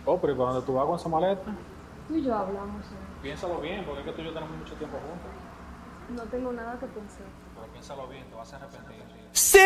Oh, pero ¿y para dónde tú vas con esa maleta? Tú y yo hablamos, Piénsalo bien, porque es que tú y yo tenemos mucho tiempo juntos. No tengo nada que pensar. Pero piénsalo bien, te vas a arrepentir. Sí.